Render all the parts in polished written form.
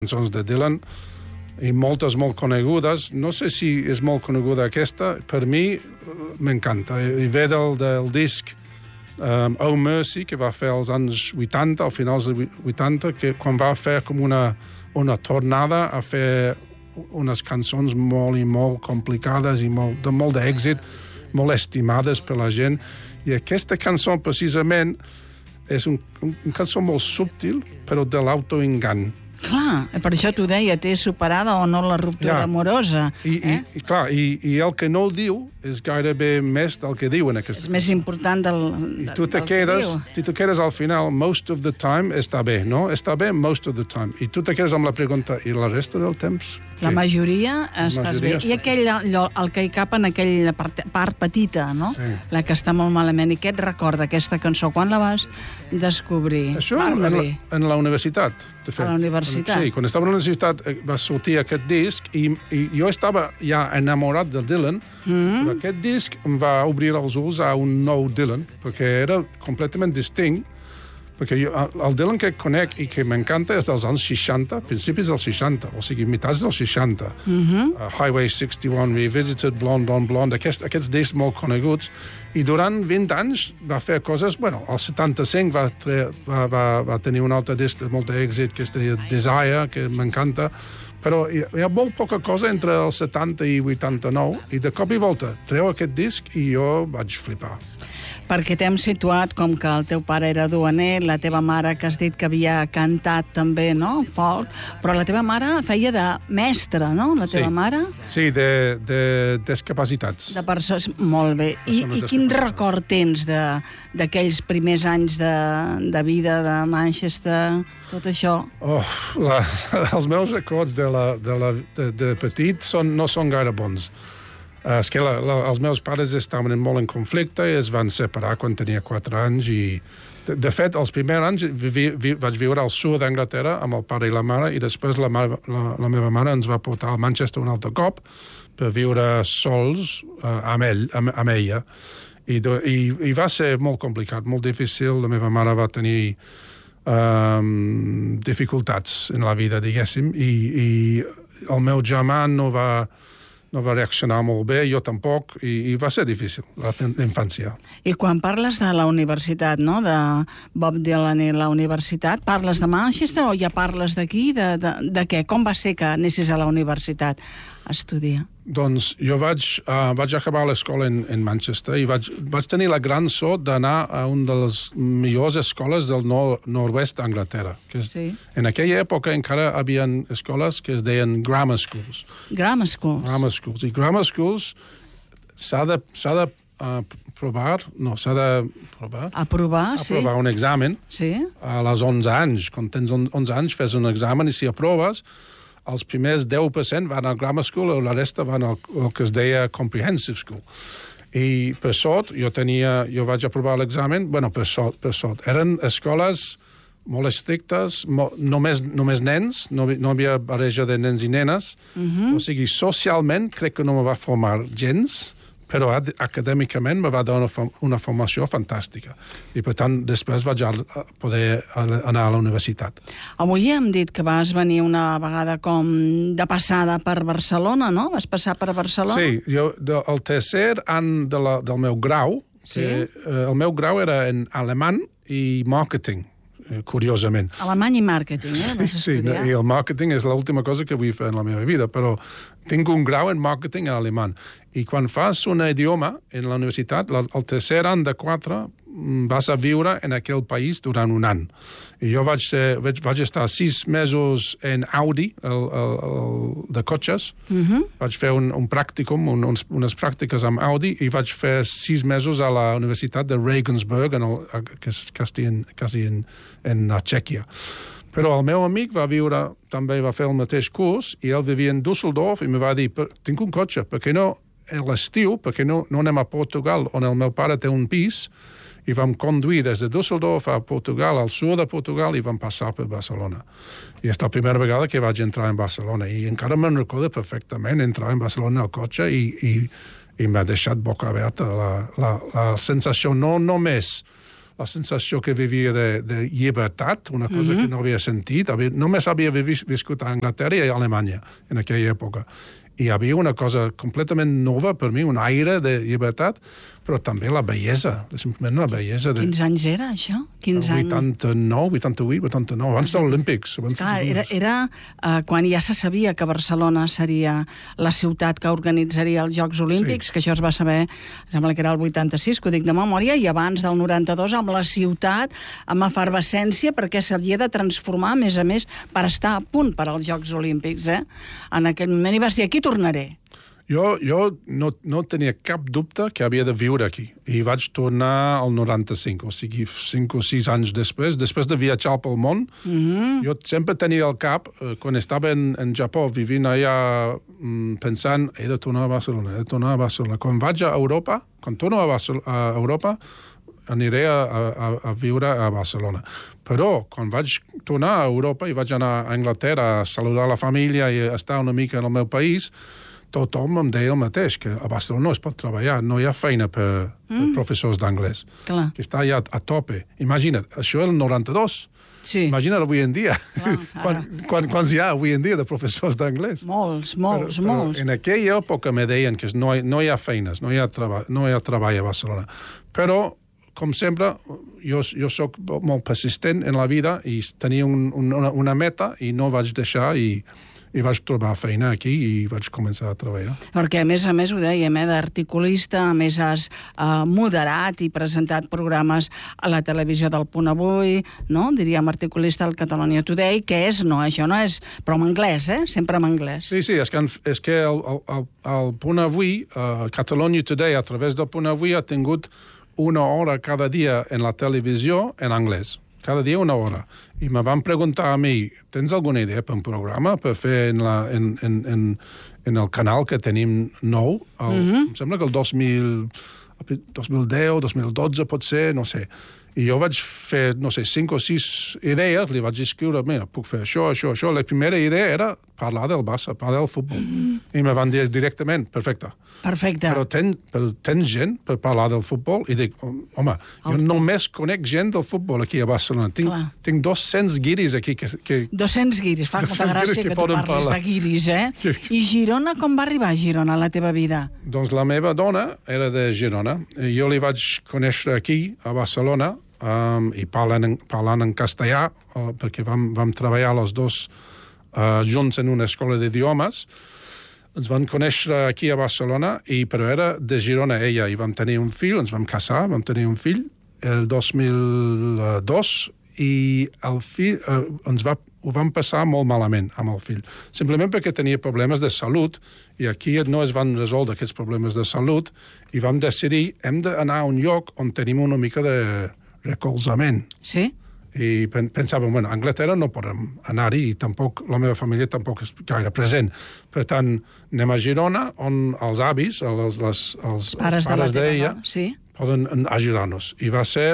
cançons de Dylan, i moltes molt conegudes. No sé si és molt coneguda aquesta, per mi m'encanta. I ve del disc Oh Mercy, que va fer als anys 80, al finals dels 80, que quan va fer com una tornada a fer unes cançons molt i molt complicades i molt d'èxit, molt estimades per la gent. I aquesta cançó, precisament, és una cançó molt subtil, però de l'autoengany. Clar, per això t'ho deia, té superada o no la ruptura amorosa. I el que no ho diu és gairebé més del que diu en aquesta. És més important del tu te quedes, si tu quedes al final, most of the time, està bé, no? Està bé most of the time. I tu te quedes amb la pregunta, i la resta del temps? La majoria estàs bé. I aquell, el que hi cap en aquella part petita, no? Sí. La que està molt malament. I què et recorda aquesta cançó? Quan la vas descobrir? Això en la universitat, de fet. A la universitat? Sí, quan estava a la universitat va sortir aquest disc i jo estava ja enamorat del Dylan, però aquest disc em va obrir els ulls a un nou Dylan, perquè era completament distint, perquè el Dylan que conec i que m'encanta és dels anys 60, principis dels 60, o sigui, mitats dels 60. Highway 61, Revisited, Blonde on Blonde, aquests discs molt coneguts, i durant 20 anys va fer coses, bueno, al 75 va tenir un altre disc de molt èxit, que es deia Desire, que m'encanta, però hi ha molt poca cosa entre els 70 i 89, i de cop i volta treu aquest disc i jo vaig flipar. Perquè t'hem situat com que el teu pare era duaner, la teva mare, que has dit que havia cantat també, no?, folk, però la teva mare feia de mestra, no?, la teva mare? Sí, de discapacitats. De persones, molt bé. I quin record tens d'aquells primers anys de vida de Manchester, tot això? Els meus records de petit no són gaire bons. És que els meus pares estaven molt en conflicte i es van separar quan tenia 4 anys i, de fet, els primers anys vaig viure al sud d'Anglaterra amb el pare i la mare i després la meva mare ens va portar a Manchester un altre cop per viure sols amb ella. I va ser molt complicat, molt difícil. La meva mare va tenir dificultats en la vida, diguéssim, i el meu germà no va reaccionar molt bé, jo tampoc, i va ser difícil, la infància. I quan parles de la universitat, no?, de Bob Dylan i la universitat, parles de Manchester o ja parles d'aquí, de què? Com va ser que anessis a la universitat a estudiar? Doncs jo vaig acabar l'escola en Manchester i vaig tenir la gran sort d'anar a una de les millors escoles del nord-oest d'Anglaterra. En aquella època encara hi havia escoles que es deien grammar schools. Grammar schools? Grammar schools. I grammar schools s'ha de aprovar un examen a les 11 anys. Quan tens 11 anys fes un examen i si aproves els primers 10% van al grammar school i la resta van al que es deia comprehensive school. I per sort, jo vaig aprovar l'examen, per sort. Eren escoles molt estrictes, només nens, no hi havia barreja de nens i nenes, o sigui, socialment crec que no me va formar gens, però acadèmicament me va donar una formació fantàstica. I, per tant, després vaig poder anar a la universitat. Avui hem dit que vas venir una vegada com de passada per Barcelona, no? Vas passar per Barcelona? Sí, el tercer any del meu grau, el meu grau era en alemany i màrqueting, curiosament. Alemany i màrqueting, vas estudiar? Sí, i el màrqueting és l'última cosa que vull fer en la meva vida, però tinc un grau en màrqueting en alemany. I quan fas un idioma en la universitat, el tercer any de 4 vas a viure en aquell país durant un any. I jo vaig estar 6 mesos en Audi, de cotxes. Vaig fer un pràcticum, unes pràctiques amb Audi, i vaig fer 6 mesos a la Universitat de Regensburg, que és quasi en Txèquia. Però el meu amic també va fer el mateix curs, i ell vivia en Düsseldorf, i em va dir, tinc un cotxe, per què no a l'estiu, perquè no anem a Portugal, on el meu pare té un pis, i vam conduir des de Düsseldorf a Portugal, al sud de Portugal, i vam passar per Barcelona. I és la primera vegada que vaig entrar en Barcelona, i encara me'n recordo perfectament entrar en Barcelona al cotxe, i m'ha deixat boca oberta la sensació, no només la sensació que vivia de llibertat, una cosa que no havia sentit. Només havia viscut a Anglaterra i a Alemanya en aquella època. I hi havia una cosa completament nova per mi, un aire de llibertat, però també la bellesa, simplement la bellesa. Quins anys era, això? 89, 88, 89, abans dels Olímpics. Clar, era quan ja se sabia que Barcelona seria la ciutat que organitzaria els Jocs Olímpics, que això es va saber, sembla que era el 86, que ho dic de memòria, i abans del 92 amb la ciutat, amb efervescència, perquè s'havia de transformar, a més, per estar a punt per als Jocs Olímpics. En aquell moment hi vas dir, aquí tornaré. Jo no tenia cap dubte que havia de viure aquí. I vaig tornar al 95, o sigui, 5 o 6 anys després de viatjar pel món. Jo sempre tenia al cap, quan estava en Japó, vivint allà, pensant, he de tornar a Barcelona, Quan vaig a Europa, quan torno a Europa, aniré a viure a Barcelona. Però, quan vaig tornar a Europa i vaig anar a Anglaterra a saludar la família i estar una mica en el meu país, tothom em deia el mateix, que a Barcelona no es pot treballar, no hi ha feina per professors d'anglès, que està ja a tope. Imagina't, això és el 92. Sí. Imagina't avui en dia. Quants hi ha avui en dia de professors d'anglès? Molts. En aquella època me deien que no hi ha feines, no hi ha treball a Barcelona. Però, com sempre, jo soc molt persistent en la vida i tenia una meta i no vaig deixar i vaig trobar feina aquí i vaig començar a treballar. Perquè, a més, ho dèiem, d'articulista, a més has moderat i presentat programes a la televisió del Punt Avui, no? Diríem articulista al Catalonia Today, que és, no, això no és, però en anglès, sempre en anglès. Sí, és que el Punt Avui, Catalonia Today, a través del Punt Avui, ha tingut una hora cada dia en la televisió en anglès. Cada dia una hora. I me van preguntar a mi, tens alguna idea per un programa per fer en el canal que tenim nou? Em sembla que el 2010, 2012 pot ser, no sé. I jo vaig fer, 5 o 6 idees, li vaig escriure, mira, puc fer això. La primera idea era parlar del Barça, parlar del futbol. I me van dir directament, perfecte. Però tens gent per parlar del futbol? I dic, home, jo només conec gent del futbol aquí a Barcelona. Tinc 200 guiris aquí que 200 guiris, fa molta gràcia que tu parlis de guiris, I Girona, com va arribar a Girona, a la teva vida? Doncs la meva dona era de Girona. Jo li vaig conèixer aquí, a Barcelona, i parlant en castellà, perquè vam treballar els dos junts en una escola d'idiomes. Ens van conèixer aquí a Barcelona, però era de Girona ella, i vam tenir un fill, ens vam casar, vam tenir un fill el 2002, i el fill ho vam passar molt malament amb el fill, simplement perquè tenia problemes de salut, i aquí no es van resoldre aquests problemes de salut, i vam decidir, hem d'anar a un lloc on tenim una mica de recolzament. Sí? I pensàvem, a Anglaterra no podem anar-hi, i tampoc la meva família tampoc és gaire present. Per tant, anem a Girona, on els avis, els pares d'ella, poden ajudar-nos. I va ser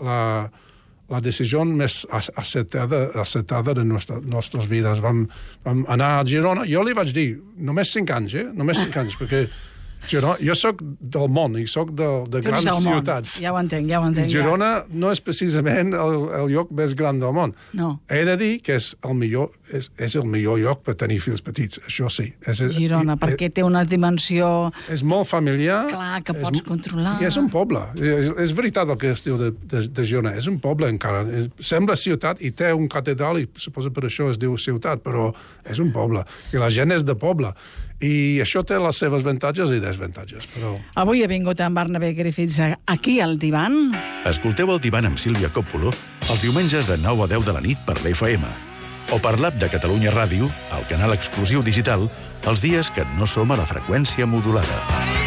la decisió més acertada de nostres vides. Vam anar a Girona. Jo li vaig dir, només 5 anys, només 5 anys, perquè jo soc del món i soc de grans ciutats. Ja ho entenc. Girona no és precisament el lloc més gran del món. No. He de dir que és el millor lloc per tenir fills petits, això sí. Girona, perquè té una dimensió... És molt familiar. Clar, que pots controlar. I és un poble. És veritat el que es diu de Girona. És un poble encara. Sembla ciutat i té un catedral i suposo per això es diu ciutat, però és un poble. I la gent és de poble. I això té les seves avantatges i desavantatges, però... Avui he vingut amb Barnabé Griffiths aquí al Divan. Escolteu el Divan amb Sílvia Coppolo els diumenges de 9 a 10 de la nit per l'FM. O per l'app de Catalunya Ràdio, el canal exclusiu digital, els dies que no som a la freqüència modulada.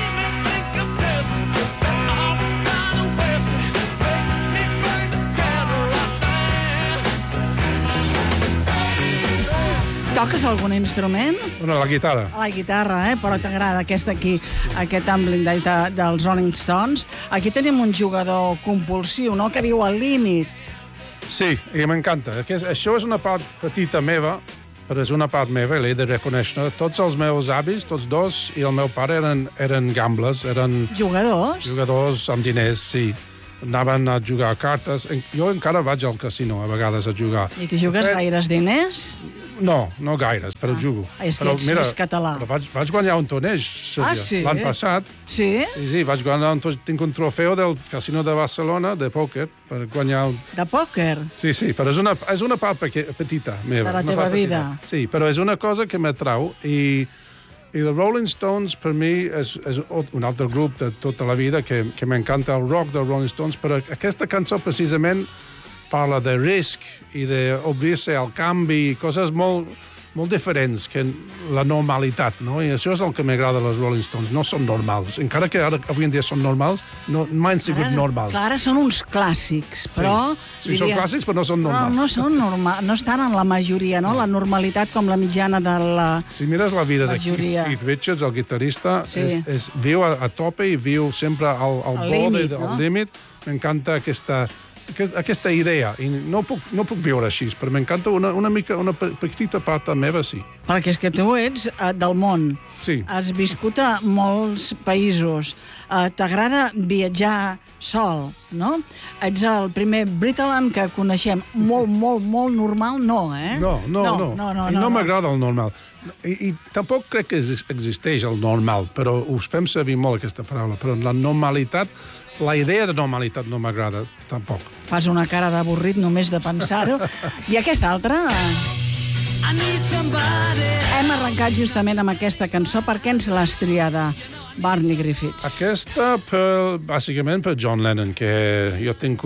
Toques algun instrument? Bueno, la guitarra. La guitarra, però t'agrada aquest aquí, aquest Tumbling Day dels Rolling Stones. Aquí tenim un jugador compulsiu, no?, que viu al límit. Sí, i m'encanta. Això és una part petita meva, però és una part meva, l'he de reconèixer. Tots els meus avis, tots dos, i el meu pare eren gamblers, eren... Jugadors? Jugadors amb diners, sí. anaven a jugar a cartes. Jo encara vaig al casino a vegades a jugar. I que jugues gaires diners? No, no gaires, però jugo. És que ets més català. Però vaig guanyar un torneig, Sílvia, sí? l'any passat. Sí? Sí, vaig guanyar un torneig. Tinc un trofeu del Casino de Barcelona, de pòquer, per guanyar... De pòquer? Sí, però és una part petita meva. De la teva vida. Sí, però és una cosa que m'atrau i the Rolling Stones, per mi, és un altre grup de tota la vida que m'encanta el rock dels Rolling Stones, però aquesta cançó precisament parla de risc i d'obrir-se al canvi, coses molt diferents que la normalitat, no? I això és el que m'agrada dels Rolling Stones. No són normals. Encara que ara, avui en dia són normals, mai han sigut normals. Clar, ara són uns clàssics, però... Sí, són clàssics, però no són normals. No són normals, no estan en la majoria, no? La normalitat com la mitjana de la Si mires la vida de majoria. Keith Richards, el guitarrista, viu a tope i viu sempre al borde, al límit. M'encanta aquesta idea, i no puc viure així, però m'encanta una petita part meva, sí. Perquè és que tu ets del món. Sí. Has viscut a molts països. T'agrada viatjar sol, no? Ets el primer Britaland que coneixem. Molt normal, no, eh? No. No m'agrada el normal. I tampoc crec que existeix el normal, però us fem servir molt aquesta paraula. Però la normalitat, la idea de normalitat no m'agrada, tampoc. Fas una cara d'avorrit només de pensar-ho. I aquesta altra... Hem arrencat justament amb aquesta cançó. Per què ens l'has triada, Barney Griffiths? Aquesta, bàsicament, per John Lennon, que jo tinc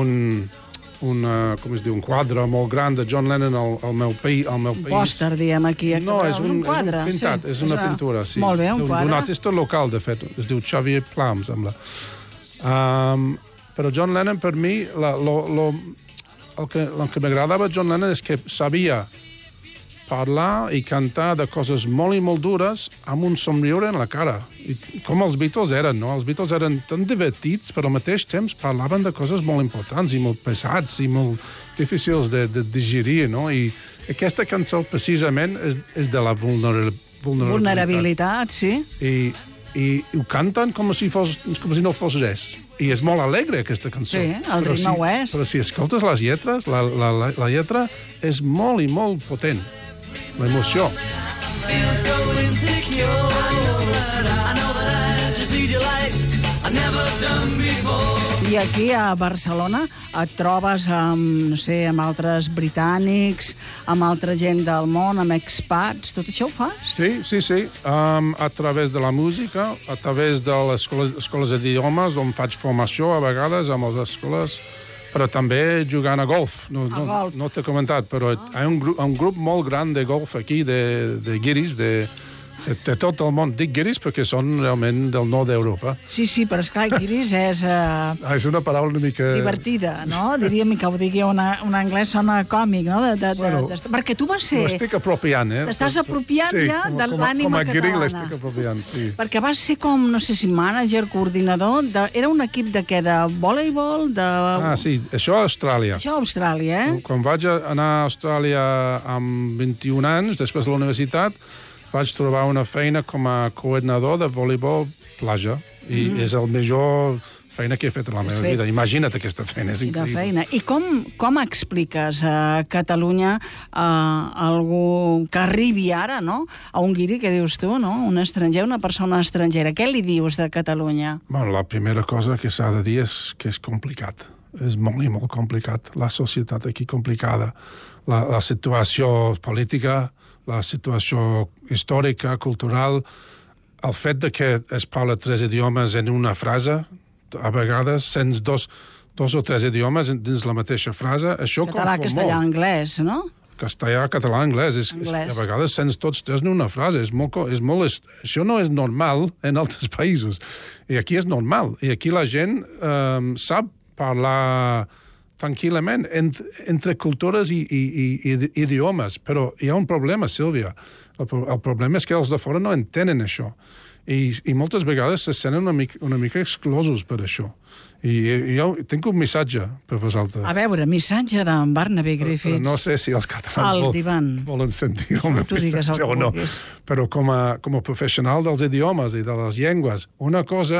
un quadre molt gran de John Lennon al meu país. Un pòster, diem aquí. No, és un quadre. És una pintura, sí. Molt bé, un quadre. D'un artista local, de fet. Es diu Xavier Pla, em sembla. Però John Lennon, per mi, el que m'agradava a John Lennon és que sabia parlar i cantar de coses molt i molt dures amb un somriure en la cara. I com els Beatles eren, no? Els Beatles eren tan divertits, però al mateix temps parlaven de coses molt importants i molt pesats i molt difícils de digerir, no? I aquesta cançó, precisament, és de la vulnerabilitat, sí. I ho canten com si no fos res. I és molt alegre, aquesta cançó. Sí, el ritme ho és. Però si escoltes les lletres, la lletra és molt i molt potent. L'emoció. I aquí a Barcelona et trobes amb altres britànics, amb altra gent del món, amb expats, tot això ho fas? Sí. A través de la música, a través de les escoles d'idiomes, on faig formació a vegades amb les escoles, però també jugant a golf. No t'he comentat, però hi ha un grup molt gran de golf aquí, de guiris, de tot el món. Dic guiris perquè són realment del nord d'Europa. Sí, però esclar, guiris és... És una paraula una mica... divertida, no? Diríem que ho digui un anglès sona còmic, no? Perquè tu vas ser... Ho estic apropiant, eh? T'estàs apropiant ja de l'ànima catalana. Com a guiri l'estic apropiant, sí. Perquè vas ser com, no sé si mànager, coordinador... Era un equip de què? De voleibol? Sí, això a Austràlia. Això a Austràlia, eh? Quan vaig anar a Austràlia amb 21 anys, després de la universitat, vaig trobar una feina com a coordinador de voleibol plaja. I és el millor feina que he fet en la meva vida. Imagina't aquesta feina, és increïble. Feina. I com expliques a Catalunya algú que arribi ara, no?, a un guiri, que dius tu, no?, un estranger, una persona estrangera. Què li dius de Catalunya? Bueno, la primera cosa que s'ha de dir és que és complicat. És molt i molt complicat. La societat aquí complicada. La situació política, la situació històrica, cultural, el fet de que es parla 3 idiomes en una frase, a vegades sents dos o 3 idiomes dins la mateixa frase, això català, castellà, anglès, no? Castellà, català, anglès. A vegades sents tots 3 en una frase. Això no és normal en altres països. I aquí és normal. I aquí la gent sap parlar tranquil·lament entre cultures i idiomes. Però hi ha un problema, Sílvia. El problema és que els de fora no entenen això. I moltes vegades se senten una mica exclosos per això. I jo tinc un missatge per vosaltres. A veure, missatge d'en Barnaby Griffiths. Però no sé si els catalans volen sentir el meu missatge o no. Però com a professional dels idiomes i de les llengües, una cosa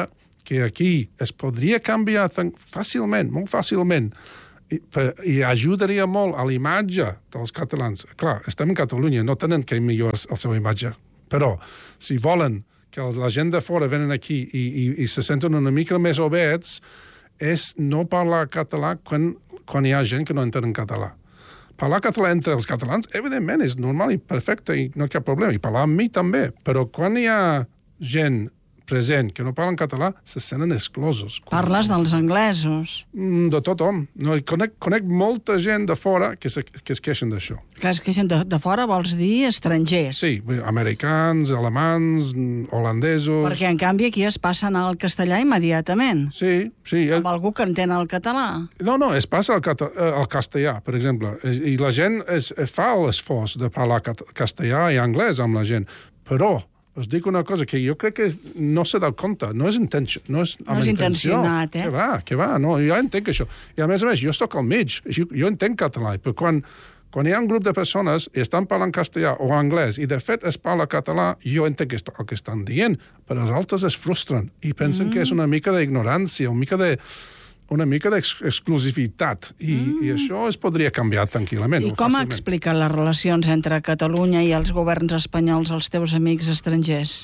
que aquí es podria canviar fàcilment, molt fàcilment, i ajudaria molt a l'imatge dels catalans. Clar, estem en Catalunya, no tenen que millorar la seva imatge, però si volen que la gent de fora venen aquí i se senten una mica més oberts, és no parlar català quan hi ha gent que no entenen català. Parlar català entre els catalans, evidentment, és normal i perfecte i no hi ha cap problema. I parlar amb mi també. Però quan hi ha gent present que no parlen català, se senten exclosos. Parles dels anglesos. De tothom. No, conec molta gent de fora que es queixen d'això. Clar, es queixen de fora, vols dir estrangers. Sí, americans, alemans, holandesos... Perquè, en canvi, aquí es passen al castellà immediatament. Sí. Amb algú que entén el català. No, es passa al castellà, per exemple. I la gent fa l'esforç de parlar castellà i anglès amb la gent. Però us dic una cosa, que jo crec que no se deu compte, no és intencionat, eh? Que va, no, jo entenc això. I a més, jo estic al mig, jo entenc català, però quan hi ha un grup de persones i estan parlant castellà o anglès, i de fet es parla català, jo entenc el que estan dient, però els altres es frustren i pensen que és una mica d'ignorància, una mica d'exclusivitat, i això es podria canviar tranquil·lament. I com explica les relacions entre Catalunya i els governs espanyols als teus amics estrangers?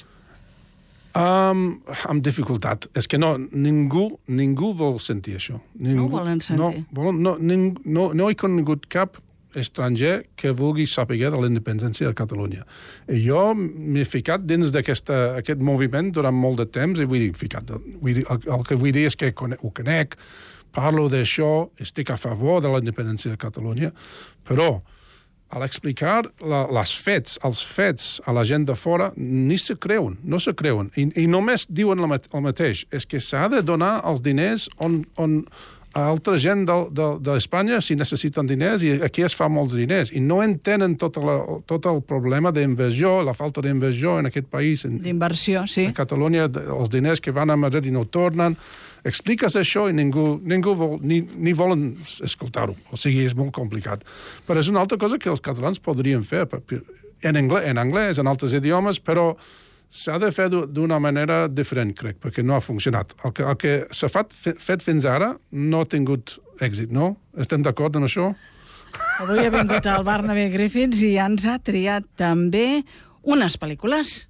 Amb dificultat. És que ningú vol sentir això. No ho volen sentir? No he conegut cap estranger que vulgui saber de la independència de Catalunya. I jo m'he ficat dins d'aquest moviment durant molt de temps, i el que vull dir és que ho conec, parlo d'això, estic a favor de la independència de Catalunya, però a l'explicar els fets a la gent de fora, no se creuen. I només diuen el mateix, és que s'ha de donar els diners on a altra gent d'Espanya si necessiten diners, i aquí es fa molts diners, i no entenen tot el problema d'inversió, la falta d'inversió en aquest país. D'inversió, sí. A Catalunya, els diners que van a Madrid i no tornen. Expliques això i ningú ni volen escoltar-ho. O sigui, és molt complicat. Però és una altra cosa que els catalans podrien fer en anglès, en altres idiomes, però s'ha de fer d'una manera diferent, crec, perquè no ha funcionat. El que s'ha fet fins ara no ha tingut èxit, no? Estem d'acord en això? Avui ha vingut el Barnaby Griffiths i ens ha triat també unes pel·lícules.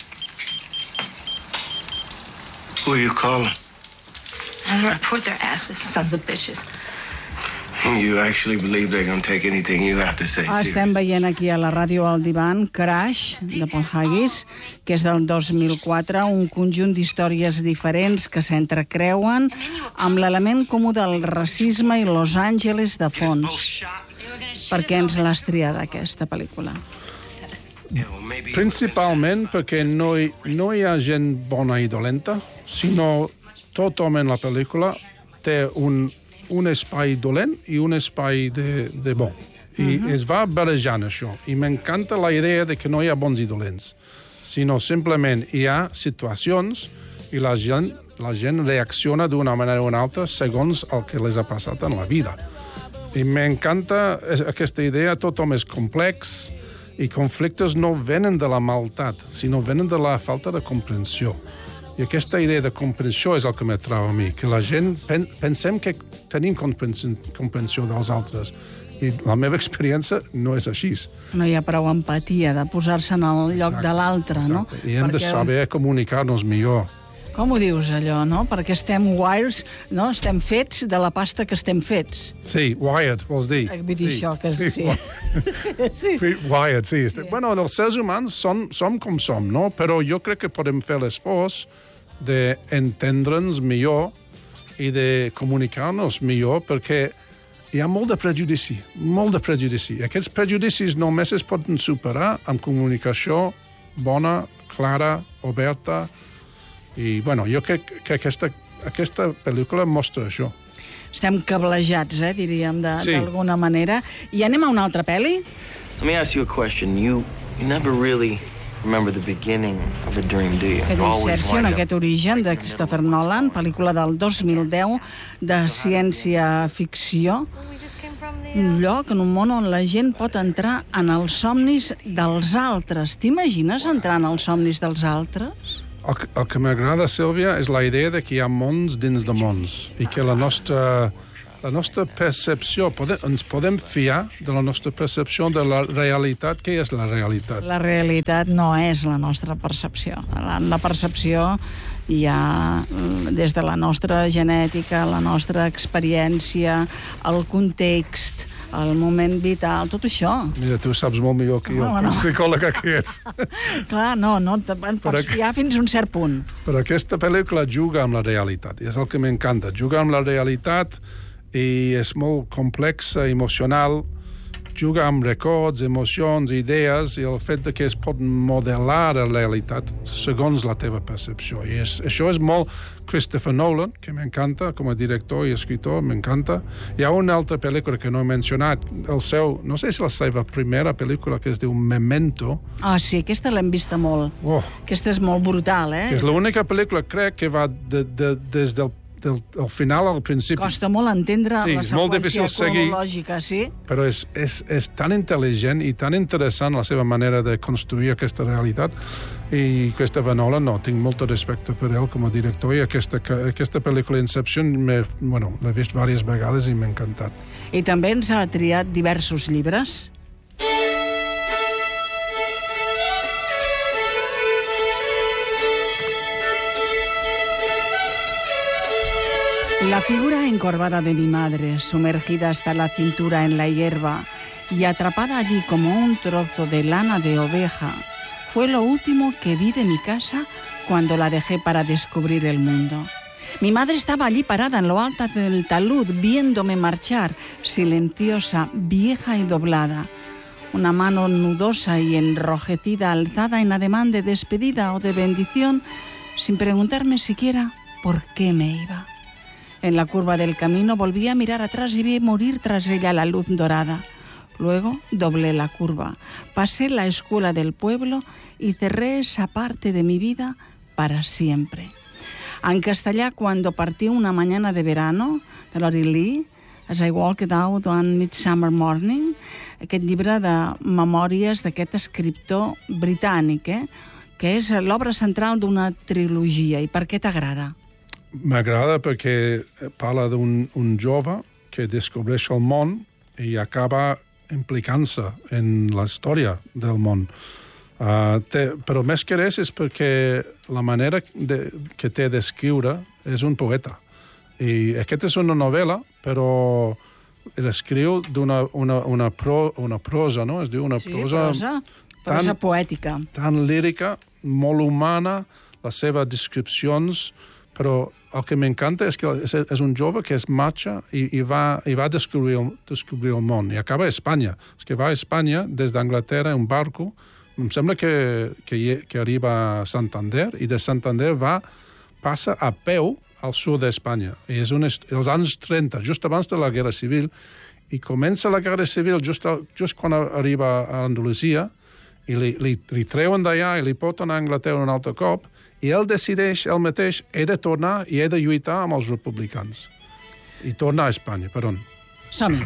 Who are you calling? I'm gonna report their asses, sons of bitches. You actually believe they're going to take anything you have to say seriously? Estem veient aquí a la ràdio al divan Crash, de Paul Haggis, que és del 2004, un conjunt d'històries diferents que s'entrecreuen amb l'element comú del racisme i Los Angeles de fons. Per què ens l'has triat, aquesta pel·lícula? Principalment perquè no hi ha gent bona i dolenta, sinó tothom en la pel·lícula té un espai dolent i un espai de bo. I es va barrejant això. I m'encanta la idea de que no hi ha bons i dolents, sinó simplement hi ha situacions i la gent reacciona d'una manera o una altra segons el que les ha passat en la vida. I m'encanta aquesta idea, tothom és complex i conflictes no venen de la maldat, sinó venen de la falta de comprensió. I aquesta idea de comprensió és el que m'atrau a mi, que la gent pensem que tenim comprensió dels altres. I la meva experiència no és així. No hi ha prou empatia de posar-se en el lloc de l'altre, no? I hem de saber comunicar-nos millor. Com ho dius, allò, no? Perquè estem wires, no? Estem fets de la pasta que estem fets. Sí, wired, vols dir. Vull dir això, que sí. Sí. Wired, sí. Bueno, els seres humans som com som, no? Però jo crec que podem fer l'esforç d'entendre'ns millor i de comunicar-nos millor, perquè hi ha molt de prejudici. Aquests prejudicis només es poden superar amb comunicació bona, clara, oberta. I, bueno, jo crec que aquesta pel·lícula mostra això. Estem cablejats, diríem, d'alguna manera. I anem a una altra pel·li? Let me ask you a question. You never really remember the beginning of a dream, do you? Aquest Insertion, aquest origen de Christopher Nolan, pel·lícula del 2010 de ciència-ficció. Un lloc en un món on la gent pot entrar en els somnis dels altres. T'imagines entrar en els somnis dels altres? El que m'agrada, Sílvia, és la idea de que hi ha mons dins de mons i que la nostra percepció, ens podem fiar de la nostra percepció de la realitat. Què és la realitat? La realitat no és la nostra percepció. La percepció hi ha des de la nostra genètica, la nostra experiència, el context, el moment vital, tot això. Mira, tu saps molt millor que jo, que psicòloga que ets. Clar, no et pots fiar fins a un cert punt. Però aquesta pel·lícula juga amb la realitat, i és el que m'encanta. Juga amb la realitat i és molt complexa, emocional, juga amb records, emocions, idees, i el fet de que es pot modelar la realitat segons la teva percepció. I això és molt Christopher Nolan, que m'encanta, com a director i escritor, m'encanta. Hi ha una altra pel·lícula que no he mencionat, no sé si la seva primera pel·lícula, que es diu Memento. Ah, sí, aquesta l'hem vista molt. Aquesta és molt brutal, Que és l'única pel·lícula, crec, que va des del final al principi. Costa molt entendre la seqüència cronològica, sí? Però és tan intel·ligent i tan interessant la seva manera de construir aquesta realitat, i Christopher Nolan, tinc molt respecte per ell com a director, i aquesta pel·lícula Inception l'he vist diverses vegades i m'ha encantat. I també ens ha triat diversos llibres. La figura encorvada de mi madre, sumergida hasta la cintura en la hierba y atrapada allí como un trozo de lana de oveja, fue lo último que vi de mi casa cuando la dejé para descubrir el mundo. Mi madre estaba allí parada en lo alto del talud, viéndome marchar, silenciosa, vieja y doblada. Una mano nudosa y enrojecida alzada en ademán de despedida o de bendición, sin preguntarme siquiera por qué me iba. En la curva del camino volví a mirar atrás y vi morir tras ella la luz dorada. Luego doblé la curva, pasé la escuela del pueblo y cerré esa parte de mi vida para siempre. En castellà, cuando partí una mañana de verano, de Lori Lee, As I Walked Out on Midsummer Morning, aquest llibre de memòries d'aquest escriptor britànic, que és l'obra central d'una trilogia. I per què t'agrada? M'agrada perquè parla d'un jove que descobreix el món i acaba implicant-se en la història del món. Però més que res és perquè la manera que té d'escriure és un poeta. I aquesta és una novel·la, però l'escriu una prosa, no? Es diu una prosa poètica. Tan lírica, molt humana, les seves descripcions, però el que m'encanta és que és un jove que es marxa i va descobrir el món, i acaba a Espanya. És que va a Espanya des d'Anglaterra en un barco, em sembla que arriba a Santander, i de Santander passa a peu al sud d'Espanya. I és els anys 30, just abans de la Guerra Civil, i comença la Guerra Civil just quan arriba a Andalusia, i li treuen d'allà i li porten a Anglaterra un altre cop, i ell decideix, ell mateix, he de tornar i he de lluitar amb els republicans. I tornar a Espanya. Per on? Som-hi.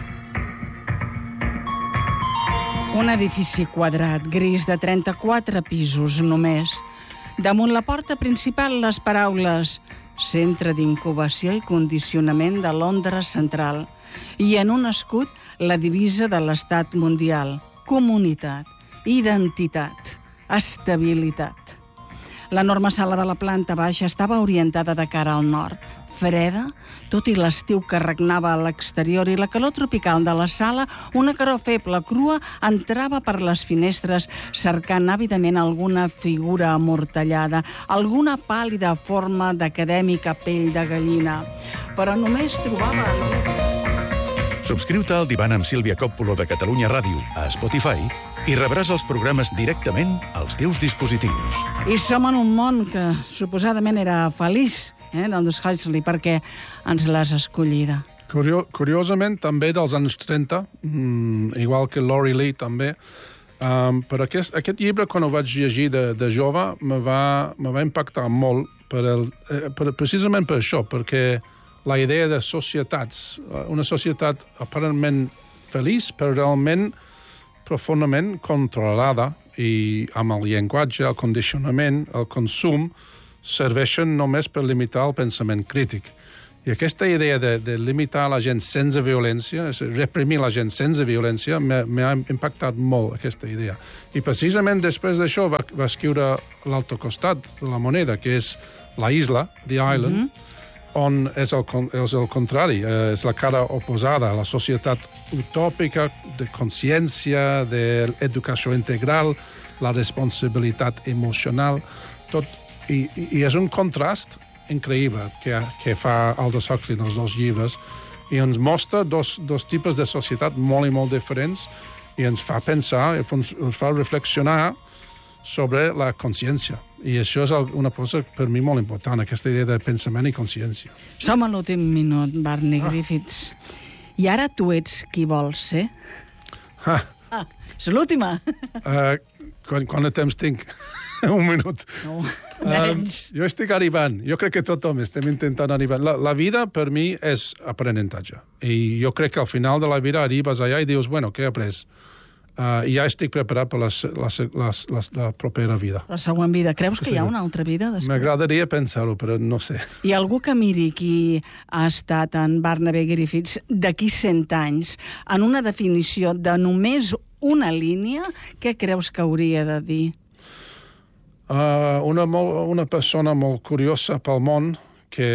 Un edifici quadrat, gris, de 34 pisos només. Damunt la porta principal les paraules Centre d'incubació i condicionament de Londres Central. I en un escut la divisa de l'estat mundial. Comunitat, identitat, estabilitat. L'enorme sala de la planta baixa estava orientada de cara al nord, freda, tot i l'estiu que regnava a l'exterior i la calor tropical de la sala, una calor feble, crua, entrava per les finestres cercant àvidament alguna figura amortallada, alguna pàl·lida forma d'acadèmica pell de gallina. Però només trobava... Subscriu-te al Divan amb Sílvia Coppolo de Catalunya Ràdio a Spotify i rebràs els programes directament als teus dispositius. I som en un món que suposadament era feliç, d'Aldous Huxley, perquè ens l'has escollida. Curiosament, també dels anys 30, igual que Lori Lee també, però aquest llibre, quan ho vaig llegir de jove, me va impactar molt, precisament per això, perquè la idea de societats, una societat aparentment feliç, però realment profundament controlada, i amb el llenguatge, el condicionament, el consum, serveixen només per limitar el pensament crític. I aquesta idea de limitar la gent sense violència, reprimir la gent sense violència, m'ha impactat molt, aquesta idea. I precisament després d'això va escriure l'altre costat de la moneda, que és la isla, The Island, on és el contrari, és la cara oposada, la societat utòpica de consciència, d'educació integral, la responsabilitat emocional, tot. I és un contrast increïble que fa Aldous Huxley en els dos llibres i ens mostra dos tipus de societat molt i molt diferents i ens fa pensar, ens fa reflexionar sobre la consciència. I això és una cosa per mi molt important, aquesta idea de pensament i consciència. Som a l'últim minut, Barney Griffiths. I ara tu ets qui vols ser? És l'última. Quant de temps tinc? Un minut. No, menys. Jo estic arribant. Jo crec que tothom estem intentant arribar. La vida, per mi, és aprenentatge. I jo crec que al final de la vida arribes allà i dius, bueno, què he après? I ja estic preparat per la propera vida. La següent vida. Creus que hi ha una altra vida després? M'agradaria pensar-ho, però no sé. Hi ha algú que miri qui ha estat en Barnaby Griffiths d'aquí 100 anys en una definició de només una línia, què creus que hauria de dir? Una persona molt curiosa pel món que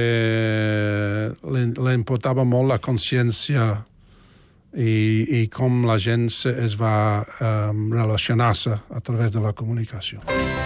li importava molt la consciència i com la gent es va relacionar-se a través de la comunicació.